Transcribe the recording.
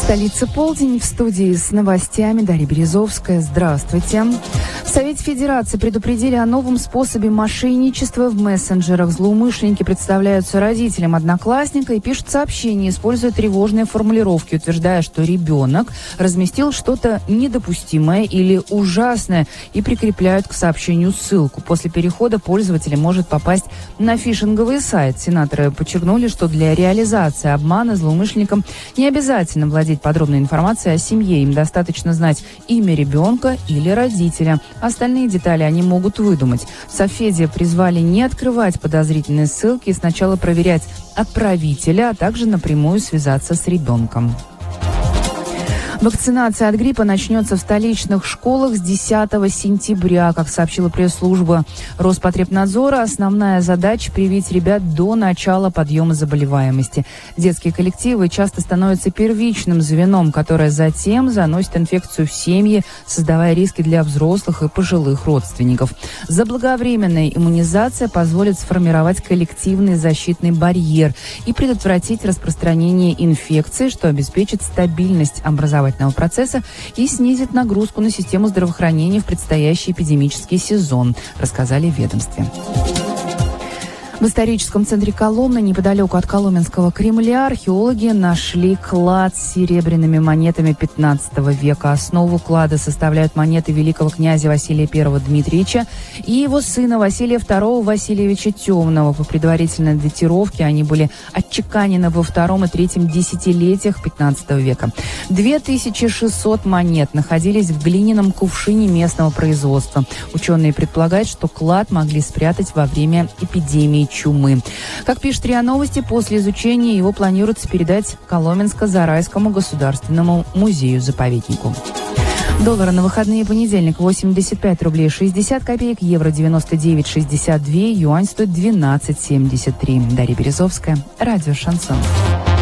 Столица полдень, в студии с новостями Дарья Березовская. Здравствуйте. В Совете Федерации предупредили о новом способе мошенничества в мессенджерах. Злоумышленники представляются родителям одноклассника и пишут сообщения, используя тревожные формулировки, утверждая, что ребенок разместил что-то недопустимое или ужасное, и прикрепляют к сообщению ссылку. После перехода пользователь может попасть на фишинговый сайт. Сенаторы подчеркнули, что для реализации обмана злоумышленникам не обязательно владеть подробной информацией о семье. Им достаточно знать имя ребенка или родителя. Остальные детали они могут выдумать. В Совфеде призвали не открывать подозрительные ссылки и сначала проверять отправителя, а также напрямую связаться с ребенком. Вакцинация от гриппа начнется в столичных школах с 10 сентября. Как сообщила пресс-служба Роспотребнадзора, основная задача – привить ребят до начала подъема заболеваемости. Детские коллективы часто становятся первичным звеном, которое затем заносит инфекцию в семьи, создавая риски для взрослых и пожилых родственников. Заблаговременная иммунизация позволит сформировать коллективный защитный барьер и предотвратить распространение инфекции, что обеспечит стабильность образовательного процесса и снизит нагрузку на систему здравоохранения в предстоящий эпидемический сезон, рассказали в ведомстве. В историческом центре Коломны, неподалеку от Коломенского Кремля, археологи нашли клад с серебряными монетами 15 века. Основу клада составляют монеты великого князя Василия I Дмитриевича и его сына Василия II Васильевича Темного. По предварительной датировке они были отчеканены во втором и третьем десятилетиях 15 века. 2600 монет находились в глиняном кувшине местного производства. Ученые предполагают, что клад могли спрятать во время эпидемии чумы. Как пишет РИА Новости, после изучения его планируется передать Коломенско-Зарайскому государственному музею-заповеднику. Доллары на выходные: понедельник 85 рублей 60 копеек, евро 99,62, юань стоит 12,73. Дарья Березовская, радио «Шансон».